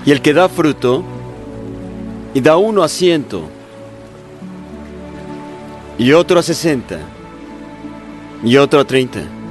Y el que da fruto, y da uno a 100, y otro a 60, y otro a 30.